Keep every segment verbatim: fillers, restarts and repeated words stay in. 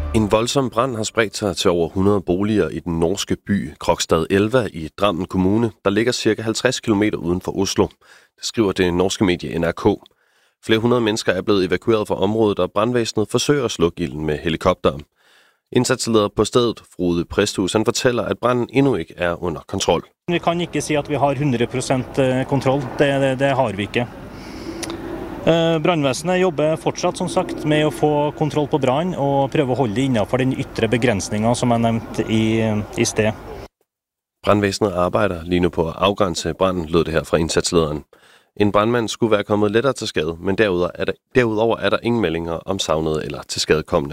En voldsom brand har spredt sig til over hundrede boliger i den norske by Krokstad Elva i Drammen Kommune, der ligger cirka halvtreds kilometer uden for Oslo. Det skriver det norske medie N R K. Flere hundrede mennesker er blevet evakueret fra området, og brandvæsenet forsøger at slukke ilden med helikopter. Indsatsleder på stedet, Frode Presthus, han fortæller, at branden endnu ikke er under kontrol. Vi kan ikke sige, at vi har hundrede procent kontrol. Det, det, det har vi ikke. Brandvæsenet jobber fortsat, som sagt, med at få kontrol på brand og prøve at holde inden for den ytre begrænsninger, som er nævnt i, i sted. Brandvæsenet arbejder lige nu på at afgrænse branden, lød det her fra indsatslederen. En brandmand skulle være kommet lettere til skade, men derudover er der, derudover er der ingen meldinger om savnede eller tilskadekomne.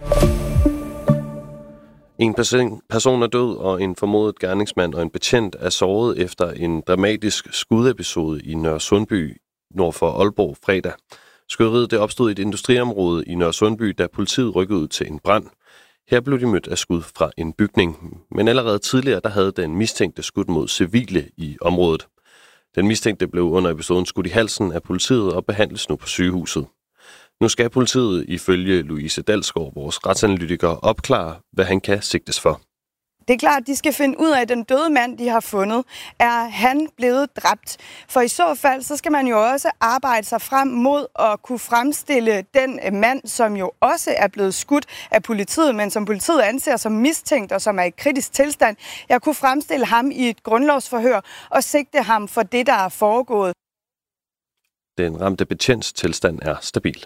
En person er død, og en formodet gerningsmand og en betjent er såret efter en dramatisk skudepisode i Nørresundby nord for Aalborg fredag. Skyderiet det opstod i et industriområde i Nørresundby, da politiet rykkede ud til en brand. Her blev de mødt af skud fra en bygning, men allerede tidligere der havde den mistænkte skudt mod civile i området. Den mistænkte blev under episoden skudt i halsen af politiet og behandles nu på sygehuset. Nu skal politiet ifølge Louise Dalsgaard, vores retsanalytiker, opklare, hvad han kan sigtes for. Det er klart, at de skal finde ud af, at den døde mand, de har fundet, er han blevet dræbt. For i så fald, så skal man jo også arbejde sig frem mod at kunne fremstille den mand, som jo også er blevet skudt af politiet, men som politiet anser som mistænkt og som er i kritisk tilstand. Jeg kunne fremstille ham i et grundlovsforhør og sigte ham for det, der er foregået. Den ramte betjents tilstand er stabil.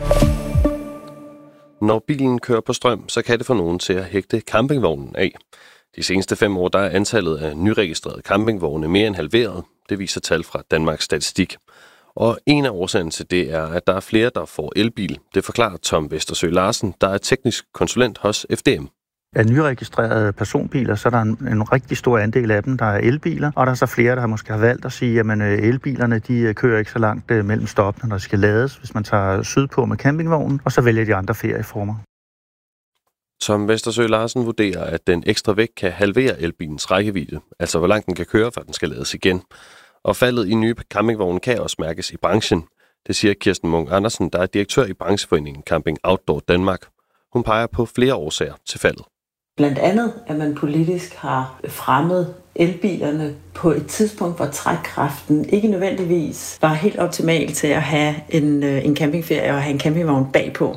Når bilen kører på strøm, så kan det få nogen til at hægte campingvognen af. De seneste fem år der er antallet af nyregistrerede campingvogne mere end halveret. Det viser tal fra Danmarks Statistik. Og en af årsagerne til det er, at der er flere, der får elbil. Det forklarer Tom Vestersø Larsen, der er teknisk konsulent hos F D M. Af nyregistrerede personbiler, så er der en, en rigtig stor andel af dem, der er elbiler, og der er så flere, der måske har valgt at sige, at elbilerne de kører ikke så langt mellem stoppene, når de skal lades, hvis man tager sydpå med campingvognen, og så vælger de andre ferieformer. Tom Vestersø Larsen vurderer, at den ekstra vægt kan halvere elbilens rækkevidde, altså hvor langt den kan køre, før den skal lades igen. Og faldet i nye campingvogne kan også mærkes i branchen. Det siger Kirsten Munk Andersen, der er direktør i brancheforeningen Camping Outdoor Danmark. Hun peger på flere årsager til faldet. Blandt andet, at man politisk har fremmet elbilerne på et tidspunkt, hvor trækkraften ikke nødvendigvis var helt optimal til at have en, en campingferie og have en campingvogn bagpå.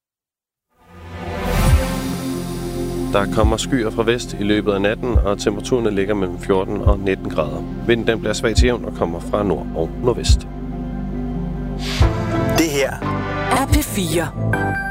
Der kommer skyer fra vest i løbet af natten, og temperaturerne ligger mellem fjorten og nitten grader. Vinden den bliver svag til jævn og kommer fra nord og nordvest. Det her er P fire.